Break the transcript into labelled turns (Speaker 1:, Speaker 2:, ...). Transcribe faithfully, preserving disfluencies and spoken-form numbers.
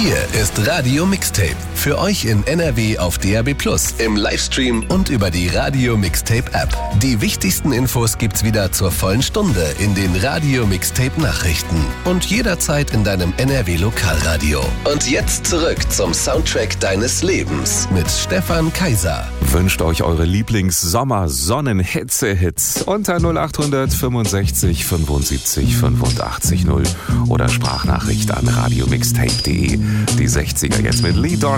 Speaker 1: Hier ist Radio Mixtape. Für euch in N R W auf D A B plus, im Livestream und über die Radio Mixtape App. Die wichtigsten Infos gibt's wieder zur vollen Stunde in den Radio Mixtape Nachrichten und jederzeit in deinem N R W Lokalradio. Und jetzt zurück zum Soundtrack deines Lebens mit Stefan Kaiser.
Speaker 2: Wünscht euch eure Lieblings-Sommer-Sonnen-Hitze-Hits unter null acht fünfundsechzig fünfundsiebzig fünfundachtzig null oder Sprachnachricht an radiomixtape punkt de. Die sechziger jetzt mit Lee Dorn